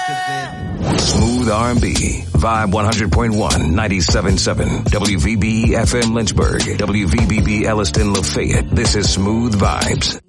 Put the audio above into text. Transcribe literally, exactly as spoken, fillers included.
Smooth R and B, Vibe one hundred point one, ninety-seven point seven, W V B E F M Lynchburg, W V B B Elliston Lafayette. This is Smooth Vibes.